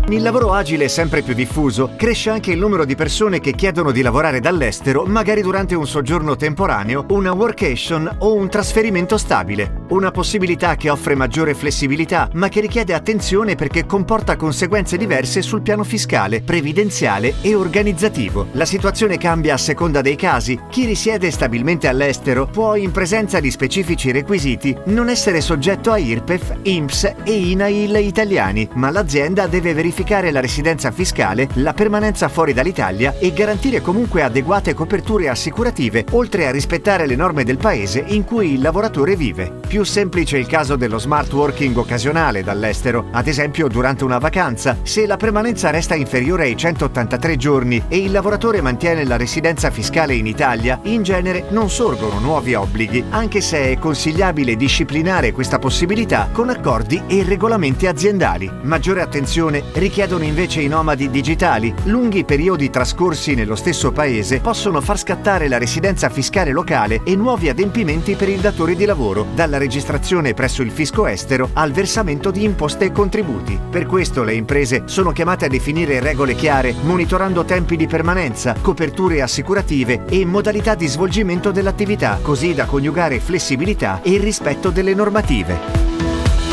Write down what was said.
Il lavoro agile è sempre più diffuso, cresce anche il numero di persone che chiedono di lavorare dall'estero, magari durante un soggiorno temporaneo, una workation o un trasferimento stabile. Una possibilità che offre maggiore flessibilità, ma che richiede attenzione perché comporta conseguenze diverse sul piano fiscale, previdenziale e organizzativo. La situazione cambia a seconda dei casi. Chi risiede stabilmente all'estero può, in presenza di specifici requisiti, non essere soggetto a IRPEF, INPS e INAIL italiani, ma l'azienda deve verificare la residenza fiscale, la permanenza fuori dall'Italia e garantire comunque adeguate coperture assicurative, oltre a rispettare le norme del paese in cui il lavoratore vive. Più semplice il caso dello smart working occasionale dall'estero, ad esempio durante una vacanza. Se la permanenza resta inferiore ai 183 giorni e il lavoratore mantiene la residenza fiscale in Italia, in genere non sorgono nuovi obblighi, anche se è consigliabile disciplinare questa possibilità con accordi e regolamenti aziendali. Maggiore attenzione richiedono invece i nomadi digitali. Lunghi periodi trascorsi nello stesso paese possono far scattare la residenza fiscale locale e nuovi adempimenti per il datore di lavoro, dalla registrazione presso il fisco estero al versamento di imposte e contributi. Per questo le imprese sono chiamate a definire regole chiare, monitorando tempi di permanenza, coperture assicurative e modalità di svolgimento dell'attività, così da coniugare flessibilità e il rispetto delle normative.